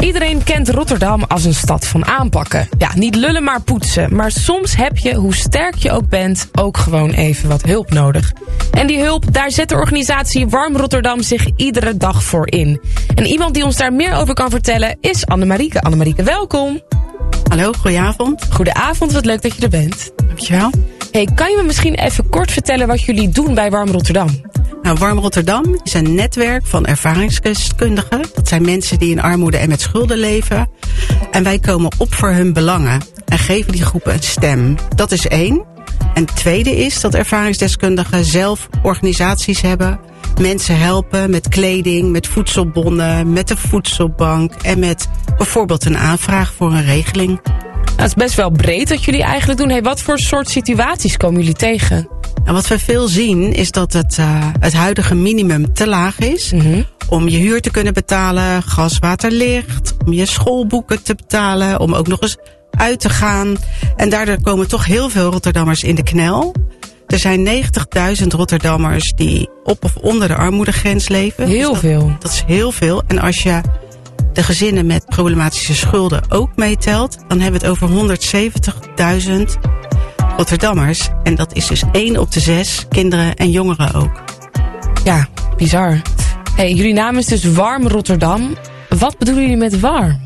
Iedereen kent Rotterdam als een stad van aanpakken. Ja, niet lullen maar poetsen. Maar soms heb je, hoe sterk je ook bent, ook gewoon even wat hulp nodig. En die hulp, daar zet de organisatie Warm Rotterdam zich iedere dag voor in. En iemand die ons daar meer over kan vertellen is Annemarieke. Annemarieke, welkom. Hallo, goedenavond. Goedenavond, wat leuk dat je er bent. Dankjewel. Hey, kan je me misschien even kort vertellen wat jullie doen bij Warm Rotterdam? Nou, Warm Rotterdam is een netwerk van ervaringsdeskundigen. Dat zijn mensen die in armoede en met schulden leven. En wij komen op voor hun belangen en geven die groepen een stem. Dat is 1. En het tweede is dat ervaringsdeskundigen zelf organisaties hebben. Mensen helpen met kleding, met voedselbonnen, met de voedselbank en met bijvoorbeeld een aanvraag voor een regeling. Nou, het is best wel breed wat jullie eigenlijk doen. Hey, wat voor soort situaties komen jullie tegen? En wat we veel zien is dat het huidige minimum te laag is. Mm-hmm. Om je huur te kunnen betalen, gas, water, licht. Om je schoolboeken te betalen. Om ook nog eens uit te gaan. En daardoor komen toch heel veel Rotterdammers in de knel. Er zijn 90.000 Rotterdammers die op of onder de armoedegrens leven. Heel veel. Dat is heel veel. En als je de gezinnen met problematische schulden ook meetelt, dan hebben we het over 170.000 Rotterdammers. En dat is dus 1 op de 6 kinderen en jongeren ook. Ja, bizar. Hey, jullie naam is dus Warm Rotterdam. Wat bedoelen jullie met warm?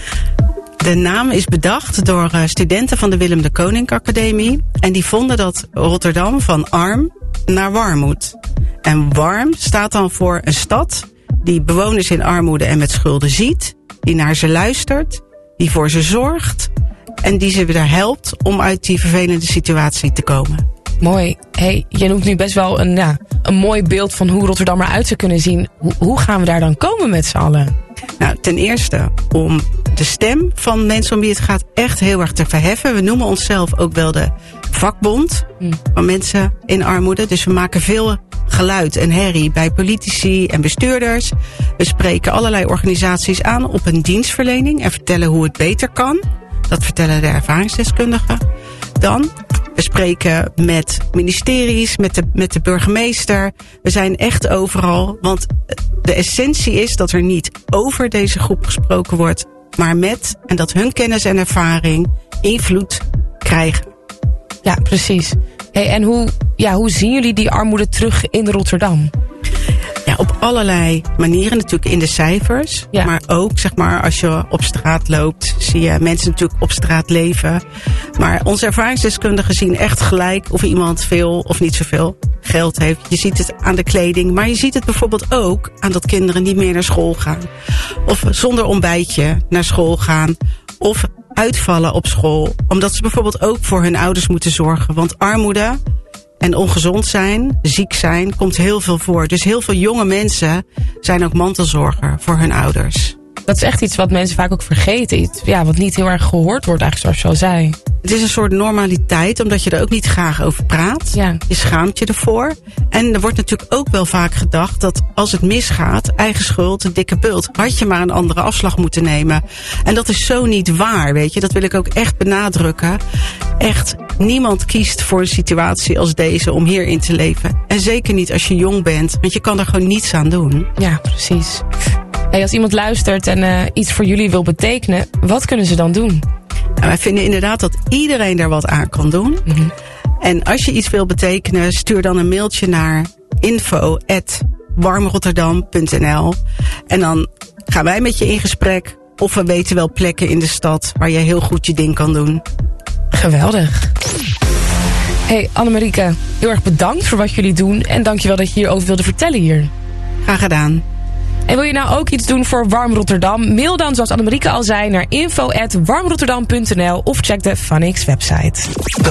De naam is bedacht door studenten van de Willem de Koninck Academie. En die vonden dat Rotterdam van arm naar warm moet. En warm staat dan voor een stad die bewoners in armoede en met schulden ziet. Die naar ze luistert. Die voor ze zorgt. En die ze weer helpt om uit die vervelende situatie te komen. Mooi. Hey, je noemt nu best wel een mooi beeld van hoe Rotterdam eruit zou kunnen zien. Hoe gaan we daar dan komen met z'n allen? Nou, ten eerste om de stem van mensen om wie het gaat echt heel erg te verheffen. We noemen onszelf ook wel de vakbond van mensen in armoede. Dus we maken veel geluid en herrie bij politici en bestuurders. We spreken allerlei organisaties aan op een dienstverlening en vertellen hoe het beter kan. Dat vertellen de ervaringsdeskundigen. Dan, we spreken met ministeries, met de burgemeester. We zijn echt overal, want de essentie is dat er niet over deze groep gesproken wordt, maar met, en dat hun kennis en ervaring invloed krijgen. Ja, precies. Hey, en hoe zien jullie die armoede terug in Rotterdam? Ja, op allerlei manieren, natuurlijk in de cijfers. Ja. Maar ook, zeg maar, als je op straat loopt, zie je mensen natuurlijk op straat leven. Maar onze ervaringsdeskundigen zien echt gelijk of iemand veel of niet zoveel geld heeft. Je ziet het aan de kleding, maar je ziet het bijvoorbeeld ook aan dat kinderen niet meer naar school gaan. Of zonder ontbijtje naar school gaan. Of uitvallen op school. Omdat ze bijvoorbeeld ook voor hun ouders moeten zorgen. Want armoede en ongezond zijn, ziek zijn, komt heel veel voor. Dus heel veel jonge mensen zijn ook mantelzorger voor hun ouders. Dat is echt iets wat mensen vaak ook vergeten. Iets, wat niet heel erg gehoord wordt, eigenlijk zoals je al zei. Het is een soort normaliteit, omdat je er ook niet graag over praat. Ja. Je schaamt je ervoor. En er wordt natuurlijk ook wel vaak gedacht dat als het misgaat, eigen schuld, een dikke bult, had je maar een andere afslag moeten nemen. En dat is zo niet waar, weet je. Dat wil ik ook echt benadrukken. Echt, niemand kiest voor een situatie als deze om hierin te leven. En zeker niet als je jong bent, want je kan er gewoon niets aan doen. Ja, precies. Hey, als iemand luistert en iets voor jullie wil betekenen, wat kunnen ze dan doen? Nou, wij vinden inderdaad dat iedereen daar wat aan kan doen. Mm-hmm. En als je iets wil betekenen, stuur dan een mailtje naar info@warmrotterdam.nl. En dan gaan wij met je in gesprek. Of we weten wel plekken in de stad waar je heel goed je ding kan doen. Geweldig. Hey Annemarieke, heel erg bedankt voor wat jullie doen. En dankjewel dat je hierover wilde vertellen hier. Graag gedaan. En wil je nou ook iets doen voor Warm Rotterdam? Mail dan, zoals Annemarieke al zei, naar info@warmrotterdam.nl of check de Funix website.